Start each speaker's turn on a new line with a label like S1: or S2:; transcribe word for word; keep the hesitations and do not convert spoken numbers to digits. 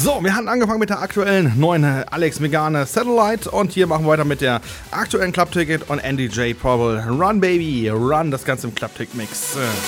S1: So, wir hatten angefangen mit der aktuellen neuen Alex Megane Satellite und hier machen wir weiter mit der aktuellen Club Ticket und Andy J. Powell. Run Baby, Run, das Ganze im Club Ticket Mix.